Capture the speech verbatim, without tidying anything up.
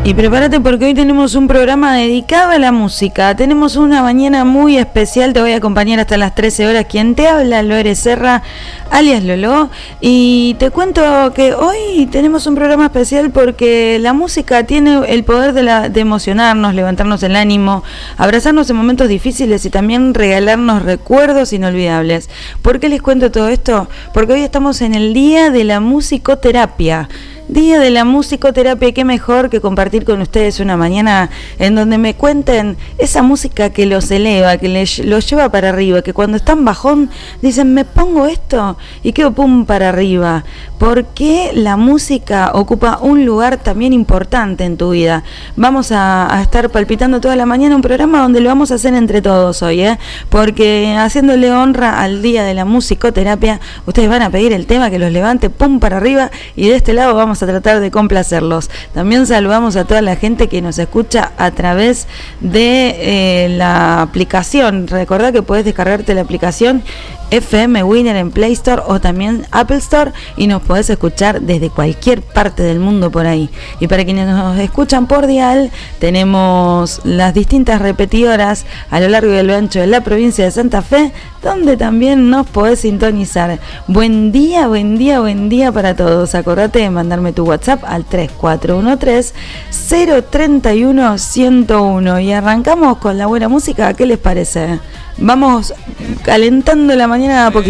Y prepárate porque hoy tenemos un programa dedicado a la música. Tenemos una mañana muy especial, te voy a acompañar hasta las trece horas. Quien te habla, Lore Serra, alias Lolo. Y te cuento que hoy tenemos un programa especial porque la música tiene el poder de, la, de emocionarnos, levantarnos el ánimo, abrazarnos en momentos difíciles y también regalarnos recuerdos inolvidables. ¿Por qué les cuento todo esto? Porque hoy estamos en el Día de la Musicoterapia. Día de la musicoterapia, y qué mejor que compartir con ustedes una mañana en donde me cuenten esa música que los eleva, que les, los lleva para arriba, que cuando están bajón dicen me pongo esto y quedo pum para arriba. ¿Por qué la música ocupa un lugar también importante en tu vida? Vamos a, a estar palpitando toda la mañana un programa donde lo vamos a hacer entre todos hoy, ¿eh? Porque haciéndole honra al Día de la Musicoterapia, ustedes van a pedir el tema que los levante pum para arriba y de este lado vamos a tratar de complacerlos. También saludamos a toda la gente que nos escucha a través de eh, la aplicación. Recordá que podés descargarte la aplicación F M Winner en Play Store o también Apple Store y nos podés escuchar desde cualquier parte del mundo por ahí. Y para quienes nos escuchan por dial, tenemos las distintas repetidoras a lo largo y a lo ancho de la provincia de Santa Fe, donde también nos podés sintonizar. Buen día, buen día, buen día para todos. Acordate de mandarme tu WhatsApp al tres cuatro uno tres, cero tres uno, uno cero uno y arrancamos con la buena música. ¿Qué les parece? Vamos calentando la mañana a poquito.